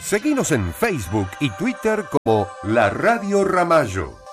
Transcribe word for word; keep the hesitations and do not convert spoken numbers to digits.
Seguinos en Facebook y Twitter como La Radio Ramallo.